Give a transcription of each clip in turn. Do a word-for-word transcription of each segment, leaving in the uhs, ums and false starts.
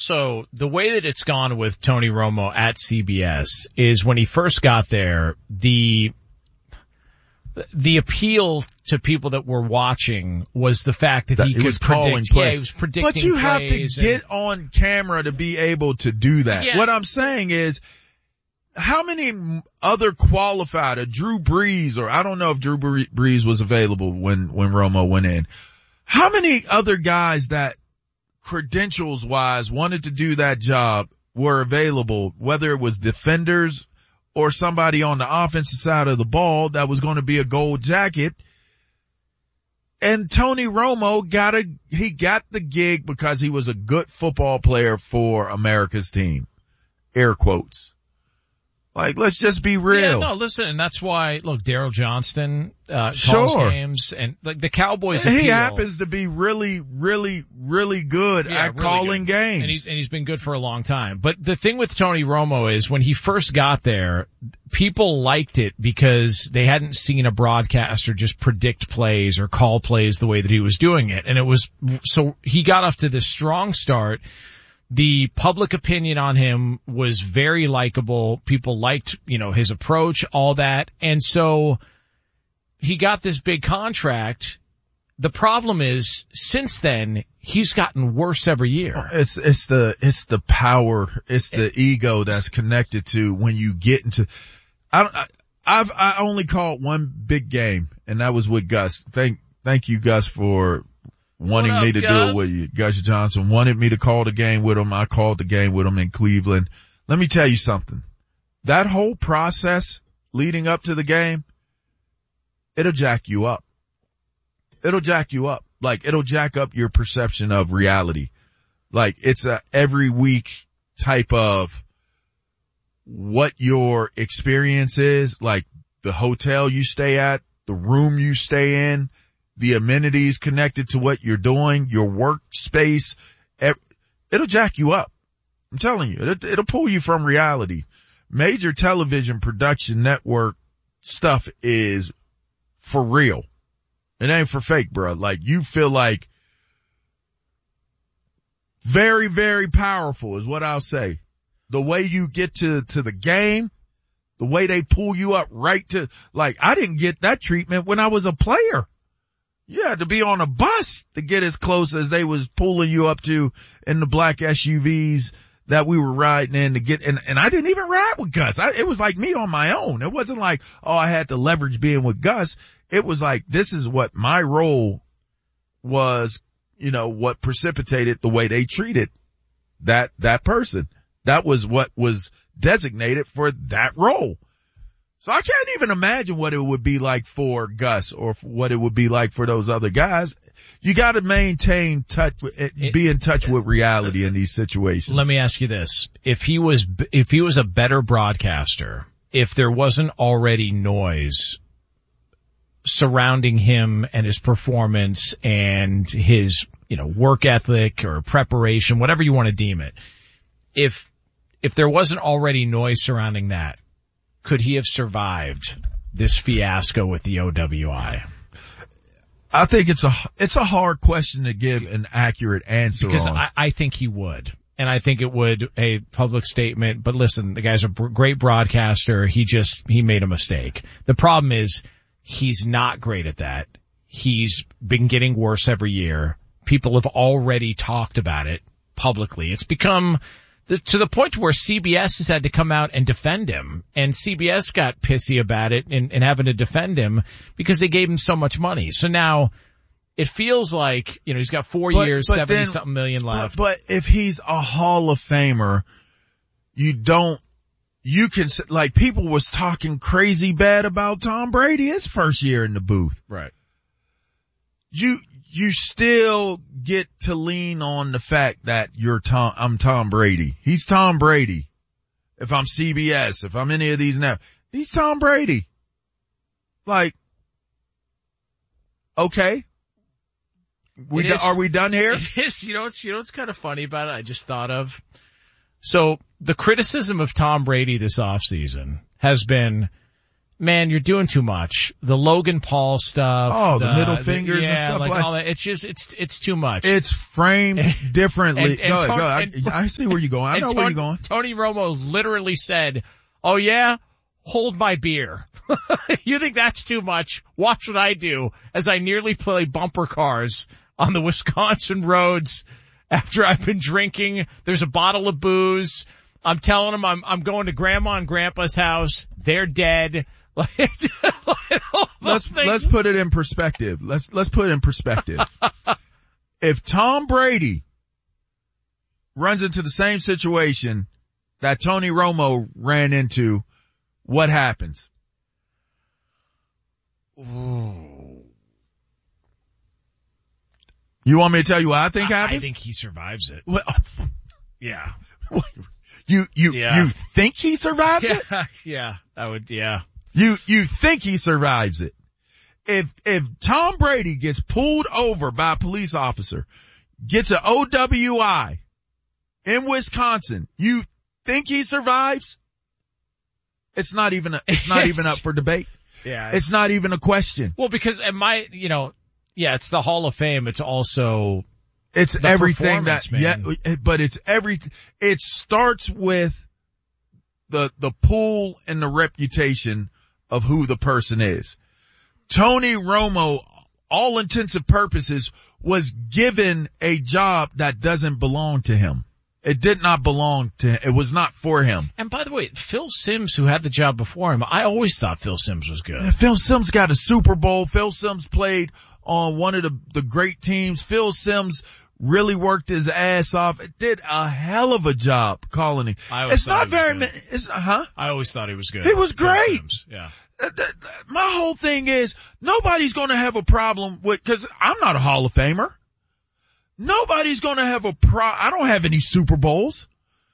also, the way that it's gone with Tony Romo at C B S is when he first got there, the the appeal to people that were watching was the fact that, that he, he could was predict. Yeah, he was predicting. But you have to and, get on camera to be able to do that. Yeah. What I'm saying is, how many other qualified, a Drew Brees, or I don't know if Drew Brees was available when, when Romo went in. How many other guys that credentials wise wanted to do that job were available, whether it was defenders or somebody on the offensive side of the ball that was going to be a gold jacket? And Tony Romo got a, he got the gig because he was a good football player for America's team. Air quotes. Like, let's just be real. Yeah, no, listen, and that's why, look, Daryl Johnston, uh, calls sure. games, and like the Cowboys and appeal. He happens to be really, really, really good yeah, at really calling good. games. And he's, and he's been good for a long time. But the thing with Tony Romo is when he first got there, people liked it because they hadn't seen a broadcaster just predict plays or call plays the way that he was doing it. And it was, so he got off to this strong start. The public opinion on him was very likable. People liked, you know, his approach, all that. And so he got this big contract. The problem is, since then, he's gotten worse every year. It's, it's the, it's the power, it's the ego that's connected to when you get into, I don't, I, I've, I only called one big game, and that was with Gus. Thank, thank you, Gus, for wanting up, me to Gus? do it with you. Gus Johnson wanted me to call the game with him. I called the game with him in Cleveland. Let me tell you something. That whole process leading up to the game, it'll jack you up. It'll jack you up. Like, it'll jack up your perception of reality. Like, it's a every week type of what your experience is, like the hotel you stay at, the room you stay in, the amenities connected to what you're doing, your workspace. It'll jack you up. I'm telling you, it'll, it'll pull you from reality. Major television production network stuff is for real. It ain't for fake, bro. Like, you feel like very, very powerful is what I'll say. The way you get to, to the game, the way they pull you up right to, like, I didn't get that treatment when I was a player. You had to be on a bus to get as close as they was pulling you up to in the black S U Vs that we were riding in to get, and, and I didn't even ride with Gus. I, it was like me on my own. It wasn't like, oh, I had to leverage being with Gus. It was like, this is what my role was, you know, what precipitated the way they treated that, that person. That was what was designated for that role. So I can't even imagine what it would be like for Gus or what it would be like for those other guys. You got to maintain touch, be in touch with reality in these situations. Let me ask you this. If he was, if he was a better broadcaster, if there wasn't already noise surrounding him and his performance and his, you know, work ethic or preparation, whatever you want to deem it, if, if there wasn't already noise surrounding that, could he have survived this fiasco with the O W I? I think it's a, it's a hard question to give an accurate answer because on. I, I think he would. And I think it would a public statement, but listen, the guy's a br- great broadcaster. He just, he made a mistake. The problem is he's not great at that. He's been getting worse every year. People have already talked about it publicly. It's become the, to the point where C B S has had to come out and defend him, and C B S got pissy about it and, and having to defend him because they gave him so much money. So now it feels like, you know, he's got four but, years, but seventy then, something million left. But, but if he's a Hall of Famer, you don't, you can, like, people was talking crazy bad about Tom Brady his first year in the booth. Right. You, you still get to lean on the fact that you're Tom, I'm Tom Brady. He's Tom Brady. If I'm C B S, if I'm any of these now, he's Tom Brady. Like, okay. We do, is, are we done here? It is, you know, it's, you know, what's kind of funny about it. I just thought of, so the criticism of Tom Brady this offseason has been, man, you're doing too much. The Logan Paul stuff. Oh, the, the middle fingers the, yeah, and stuff like, like all that. It's just, it's, it's too much. It's framed differently. and, and go, Tony, go. I, and, I see where you're going. I know Tony, where you're going. Tony Romo literally said, oh yeah, hold my beer. You think that's too much? Watch what I do as I nearly play bumper cars on the Wisconsin roads after I've been drinking. There's a bottle of booze. I'm telling them I'm, I'm going to grandma and grandpa's house. They're dead. let's, let's put it in perspective. Let's, let's put it in perspective. If Tom Brady runs into the same situation that Tony Romo ran into, what happens? Ooh. You want me to tell you what I think happens? I think he survives it. Well, yeah. You, you, yeah. you think he survives yeah, it? Yeah, I would, yeah. You, you think he survives it. If, if Tom Brady gets pulled over by a police officer, gets an O W I in Wisconsin, you think he survives? It's not even, a, it's not even up for debate. Yeah. It's, it's not even a question. Well, because it might, you know, yeah, it's the Hall of Fame. It's also, it's everything that, man. yeah, but it's every, it starts with the, the pull and the reputation of who the person is. Tony Romo, all intents and purposes, was given a job that doesn't belong to him. It did not belong to him. It was not for him. And by the way, Phil Simms, who had the job before him, I always thought Phil Simms was good. Yeah, Phil Simms got a Super Bowl. Phil Simms played on one of the, the great teams. Phil Simms really worked his ass off. It did a hell of a job calling him. It's not very many, it's, huh? I always thought he was good. He was great. Simms, yeah. My whole thing is nobody's going to have a problem with, cause I'm not a Hall of Famer. Nobody's going to have a pro, I don't have any Super Bowls.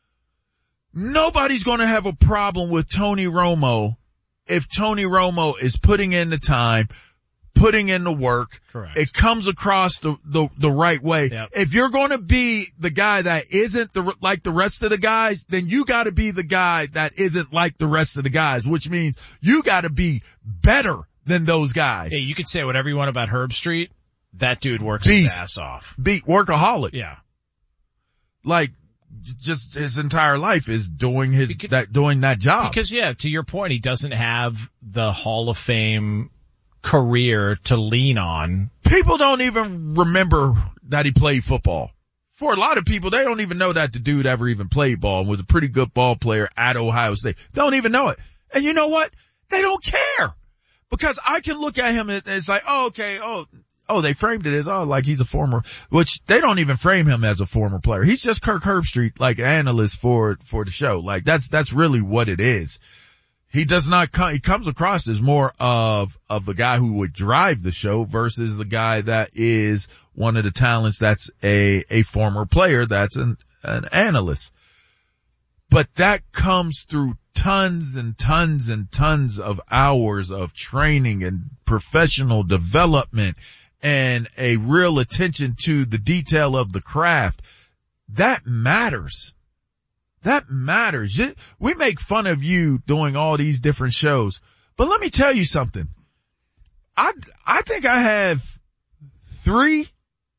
Nobody's going to have a problem with Tony Romo if Tony Romo is putting in the time, putting in the work. Correct. It comes across the, the, the right way. Yep. If you're going to be the guy that isn't the, like the rest of the guys, then you got to be the guy that isn't like the rest of the guys, which means you got to be better than those guys. Hey, you could say whatever you want about Herb Street. That dude works Beast. his ass off. Beat workaholic. Yeah. Like, just his entire life is doing his, because, that, doing that job. Because yeah, to your point, he doesn't have the Hall of Fame career to lean on. People don't even remember that he played football. For a lot of people, they don't even know that the dude ever even played ball and was a pretty good ball player at Ohio State. Don't even know it. And you know what? They don't care. Because I can look at him and it's like, oh, okay, oh, oh, they framed it as, oh, like he's a former, which they don't even frame him as a former player. He's just Kirk Herbstreit, like analyst for, for the show. Like that's, that's really what it is. He does not come, he comes across as more of, of the guy who would drive the show versus the guy that is one of the talents that's a, a former player that's an, an analyst. But that comes through tons and tons and tons of hours of training and professional development and a real attention to the detail of the craft. That matters. That matters. We make fun of you doing all these different shows, but let me tell you something. I, I think I have three,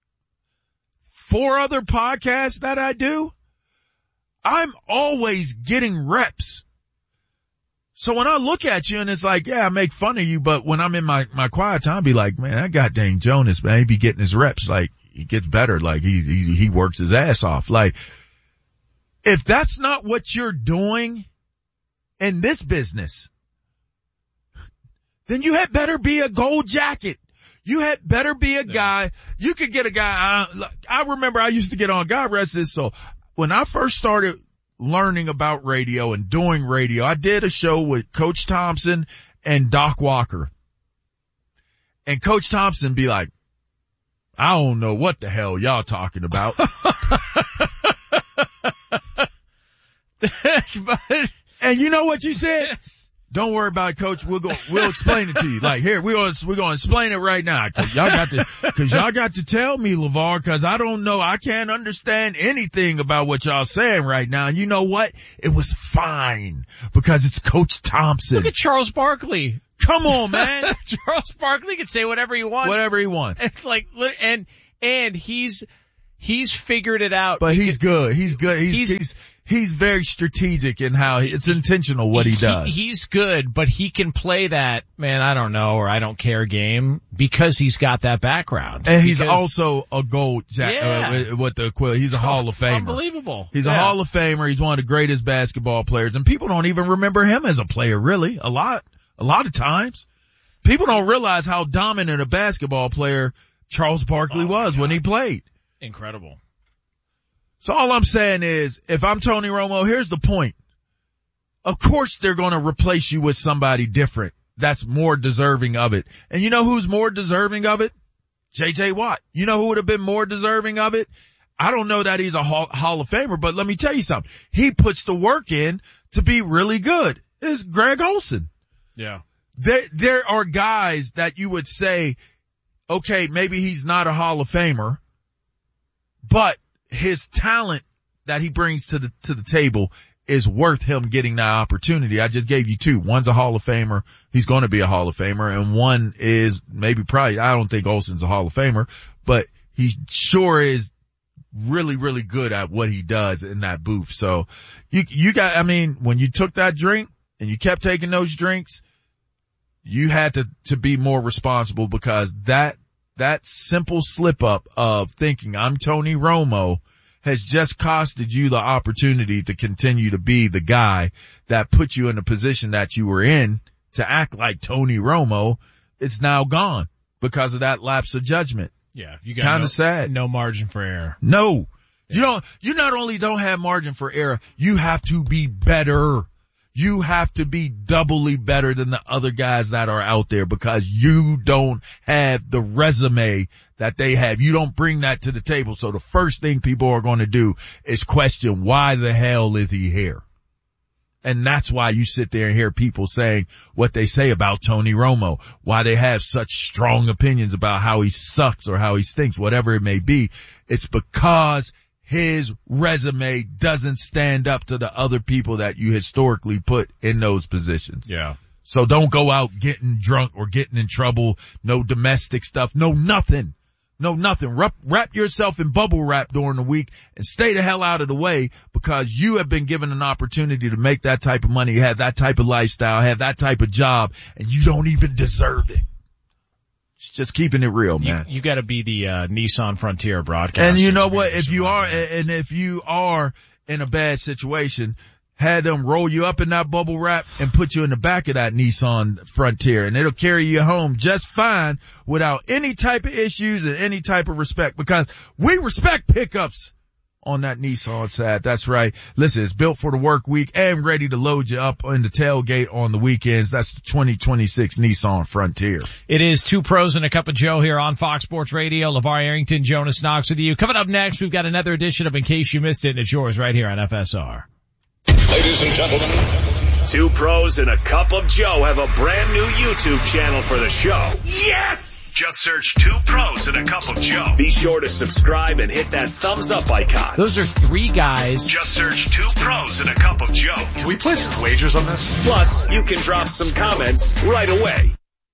four other podcasts that I do. I'm always getting reps. So when I look at you and it's like, yeah, I make fun of you, but when I'm in my, my quiet time, I be like, man, that goddamn Jonas, man, he be getting his reps. Like, he gets better. Like, he, he, he works his ass off. Like, if that's not what you're doing in this business, then you had better be a gold jacket. You had better be a guy. You could get a guy. I, I remember I used to get on, God rest his soul. When I first started learning about radio and doing radio, I did a show with Coach Thompson and Doc Walker. And Coach Thompson be like, I don't know what the hell y'all talking about. And you know what you said? Don't worry about it, coach. We'll go, we'll explain it to you. Like, here, we're going to, we're going to explain it right now. Cause y'all got to, cause y'all got to tell me, LeVar, cause I don't know. I can't understand anything about what y'all saying right now. And you know what? It was fine because it's Coach Thompson. Look at Charles Barkley. Come on, man. Charles Barkley can say whatever he wants. Whatever he wants. And like, and, and he's, he's figured it out. But he's good. He's good. He's, he's, he's He's very strategic in how he, it's intentional what he does. He, he's good, but he can play that, man, I don't know, or I don't care game because he's got that background. And he's because, also a gold jack, yeah. uh, with the quill. He's a Hall of Famer. Unbelievable. He's yeah. a Hall of Famer. He's one of the greatest basketball players. And people don't even remember him as a player, really. A lot, a lot of times. People don't realize how dominant a basketball player Charles Barkley oh was when he played. Incredible. So all I'm saying is, if I'm Tony Romo, here's the point. Of course they're going to replace you with somebody different that's more deserving of it. And you know who's more deserving of it? J J Watt. You know who would have been more deserving of it? I don't know that he's a Hall, Hall of Famer, but let me tell you something. He puts the work in to be really good. It's Greg Olsen. Yeah. There, there are guys that you would say, okay, maybe he's not a Hall of Famer, but his talent that he brings to the, to the table is worth him getting that opportunity. I just gave you two. One's a Hall of Famer. He's going to be a Hall of Famer. And one is maybe probably, I don't think Olsen's a Hall of Famer, but he sure is really, really good at what he does in that booth. So you, you got, I mean, when you took that drink and you kept taking those drinks, you had to, to be more responsible because that, that simple slip up of thinking I'm Tony Romo has just costed you the opportunity to continue to be the guy that put you in the position that you were in to act like Tony Romo. It's now gone because of that lapse of judgment. Yeah. You got kind no, of sad. No margin for error. No, you don't, you not only don't have margin for error, you have to be better. You have to be doubly better than the other guys that are out there because you don't have the resume that they have. You don't bring that to the table. So the first thing people are going to do is question, why the hell is he here? And that's why you sit there and hear people saying what they say about Tony Romo, why they have such strong opinions about how he sucks or how he stinks, whatever it may be. It's because his resume doesn't stand up to the other people that you historically put in those positions. Yeah. So don't go out getting drunk or getting in trouble. No domestic stuff. No nothing. No nothing. Wrap, wrap yourself in bubble wrap during the week and stay the hell out of the way because you have been given an opportunity to make that type of money, have that type of lifestyle, have that type of job, and you don't even deserve it. It's just keeping it real, man. You, you gotta be the, uh, Nissan Frontier broadcaster. And you know what? If you are, and if you are in a bad situation, had them roll you up in that bubble wrap and put you in the back of that Nissan Frontier and it'll carry you home just fine without any type of issues and any type of respect because we respect pickups on that Nissan side. That's right. Listen, it's built for the work week and ready to load you up in the tailgate on the weekends. That's the twenty twenty-six Nissan Frontier. It is Two Pros and a Cup of Joe here on Fox Sports Radio. LeVar Arrington, Jonas Knox with you. Coming up next, we've got another edition of In Case You Missed It, and it's yours right here on F S R. Ladies and gentlemen, Two Pros and a Cup of Joe have a brand new YouTube channel for the show. Yes! Just search Two Pros and a Cup of Joe. Be sure to subscribe and hit that thumbs up icon. Those are three guys. Just search Two Pros and a Cup of Joe. Can we place some wagers on this? Plus, you can drop some comments right away.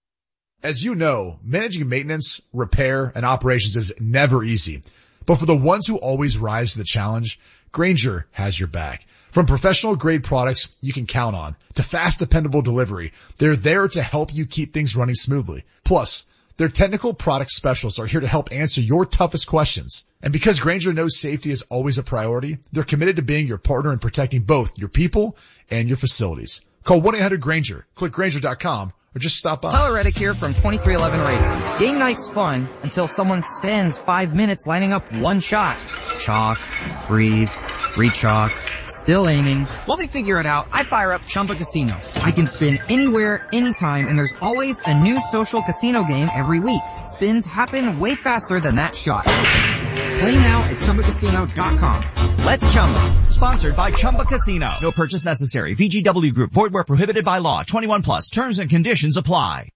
As you know, managing maintenance, repair, and operations is never easy. But for the ones who always rise to the challenge, Grainger has your back. From professional grade products you can count on to fast, dependable delivery, they're there to help you keep things running smoothly. Plus, their technical product specialists are here to help answer your toughest questions. And because Grainger knows safety is always a priority, they're committed to being your partner in protecting both your people and your facilities. Call one eight hundred Grainger, click Grainger dot com, or just stop by. Tyler Reddick here from twenty-three eleven Racing. Game night's fun until someone spends five minutes lining up one shot. Chalk, breathe, re-chalk, still aiming. While they figure it out, I fire up Chumba Casino. I can spin anywhere, anytime, and there's always a new social casino game every week. Spins happen way faster than that shot. Play now at Chumba Casino dot com. Let's Chumba. Sponsored by Chumba Casino. No purchase necessary. V G W Group. Void where prohibited by law. twenty-one plus. Terms and conditions apply.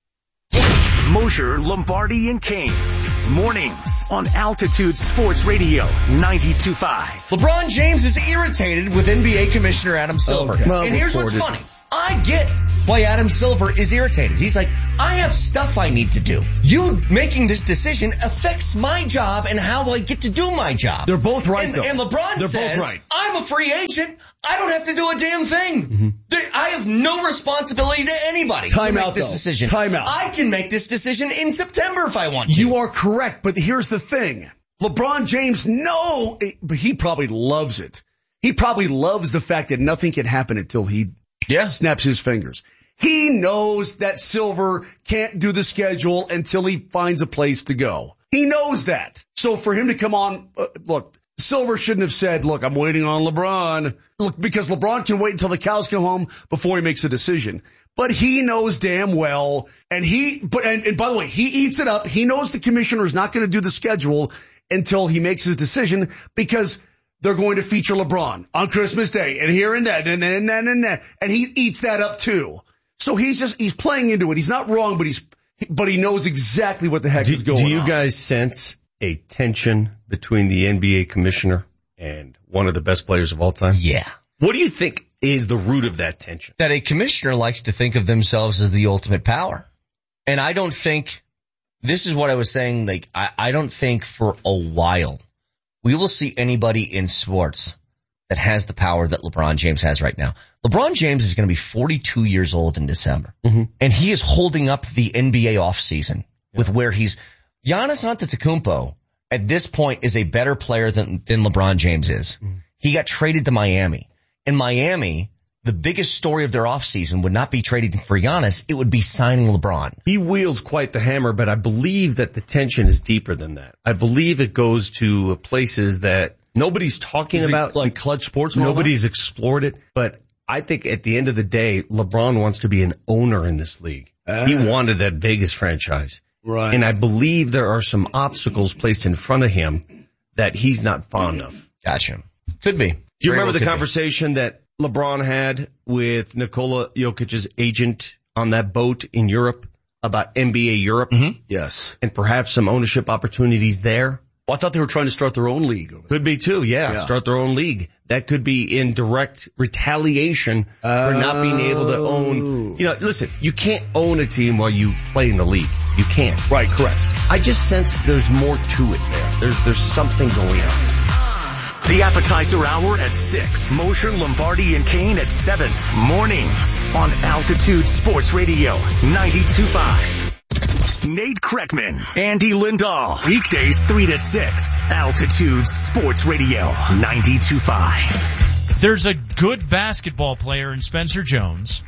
Mosher, Lombardi, and Kane. Mornings on Altitude Sports Radio ninety-two point five. LeBron James is irritated with N B A Commissioner Adam Silver. Okay. Well, and here's what's it. funny. I get why Adam Silver is irritated. He's like, I have stuff I need to do. You making this decision affects my job and how I get to do my job. They're both right, and, though. And LeBron They're says, both right. I'm a free agent. I don't have to do a damn thing. Mm-hmm. I have no responsibility to anybody Time to make out, this though. decision. Time out. I can make this decision in September if I want to. You are correct, but here's the thing. LeBron James, no, but he probably loves it. He probably loves the fact that nothing can happen until he yeah. snaps his fingers. He knows that Silver can't do the schedule until he finds a place to go. He knows that. So for him to come on, uh, look, Silver shouldn't have said, look, I'm waiting on LeBron. Look, because LeBron can wait until the cows come home before he makes a decision. But he knows damn well, and he, but, and, and by the way, he eats it up. He knows the commissioner is not going to do the schedule until he makes his decision because they're going to feature LeBron on Christmas Day and here and that and and and and that. And he eats that up too. So he's just, he's playing into it. He's not wrong, but he's, but he knows exactly what the heck do, is going on. Do you guys on. sense a tension between the N B A commissioner and one of the best players of all time? Yeah. What do you think is the root of that tension? That a commissioner likes to think of themselves as the ultimate power. And I don't think, this is what I was saying, like, I, I don't think for a while we will see anybody in sports that has the power that LeBron James has right now. LeBron James is going to be forty-two years old in December. Mm-hmm. And he is holding up the N B A offseason yeah. with where he's, Giannis Antetokounmpo at this point is a better player than, than LeBron James is. Mm-hmm. He got traded to Miami. In Miami, the biggest story of their offseason would not be trading for Giannis. It would be signing LeBron. He wields quite the hammer, but I believe that the tension is deeper than that. I believe it goes to places that nobody's talking is about. Like clutch sports? Nobody's explored it. But I think at the end of the day, LeBron wants to be an owner in this league. Uh, he wanted that Vegas franchise. Right. And I believe there are some obstacles placed in front of him that he's not fond of. Gotcha. Could be. Do you Very remember well the conversation be. that LeBron had with Nikola Jokic's agent on that boat in Europe about N B A Europe? Mm-hmm. Yes. And perhaps some ownership opportunities there? Well, I thought they were trying to start their own league. Over there. Could be too, yeah, yeah. Start their own league. That could be in direct retaliation oh. for not being able to own. You know, listen, you can't own a team while you play in the league. You can't. Right, correct. I just sense there's more to it there. There's there's something going on. The appetizer hour at six. Mosher, Lombardi, and Kane at seven. Mornings on Altitude Sports Radio ninety-two point five. Nate Kreckman, Andy Lindahl. Weekdays three to six. Altitude Sports Radio ninety-two point five. There's a good basketball player in Spencer Jones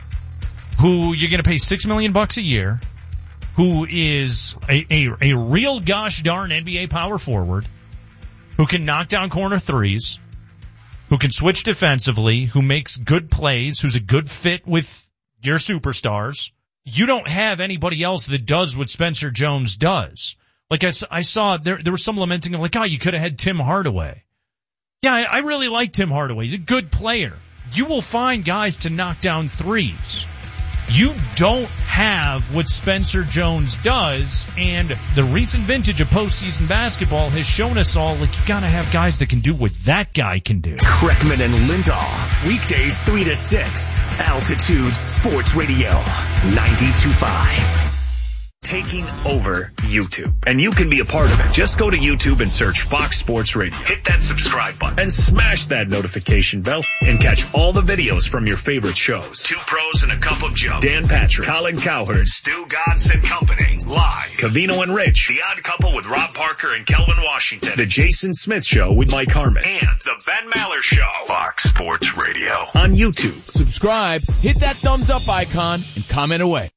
who you're going to pay six million bucks a year, who is a, a, a real gosh darn N B A power forward, who can knock down corner threes, who can switch defensively, who makes good plays, who's a good fit with your superstars. You don't have anybody else that does what Spencer Jones does. Like I, I saw, there there was some lamenting of like, oh, you could have had Tim Hardaway. Yeah, I, I really like Tim Hardaway. He's a good player. You will find guys to knock down threes. You don't have what Spencer Jones does, and the recent vintage of postseason basketball has shown us all, like, you gotta have guys that can do what that guy can do. Kreckman and Lindahl, weekdays three to six, Altitude Sports Radio, ninety-two point five. Taking over YouTube. And you can be a part of it. Just go to YouTube and search Fox Sports Radio. Hit that subscribe button and smash that notification bell and catch all the videos from your favorite shows. Two Pros and a Cup of Joe. Dan Patrick, Colin Cowherd, Stu Gatz and Company. Live. Covino and Rich. The Odd Couple with Rob Parker and Kelvin Washington. The Jason Smith Show with Mike Harmon. And the Ben Maller Show. Fox Sports Radio. On YouTube. Subscribe, hit that thumbs up icon, and comment away.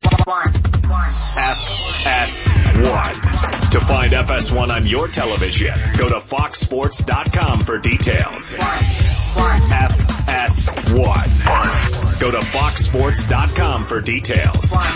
F S one. To find F S one on your television, go to fox sports dot com for details. F S one. Go to fox sports dot com for details.